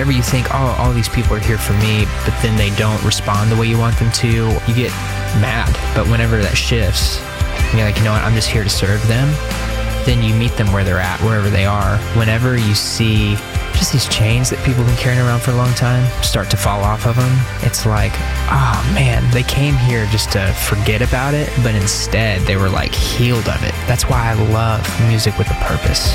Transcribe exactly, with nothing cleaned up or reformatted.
whenever you think, oh, all these people are here for me, but then they don't respond the way you want them to, you get mad. But whenever that shifts, you're like, you know what, I'm just here to serve them, then you meet them where they're at, wherever they are. Whenever you see just these chains that people have been carrying around for a long time start to fall off of them, it's like, oh man, they came here just to forget about it, but instead they were like healed of it. That's why I love music with a purpose.